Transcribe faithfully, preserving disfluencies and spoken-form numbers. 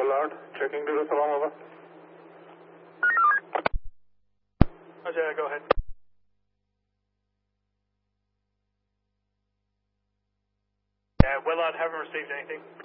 Willard, checking to the Salam over. Roger, go ahead. Yeah, Willard, haven't received anything.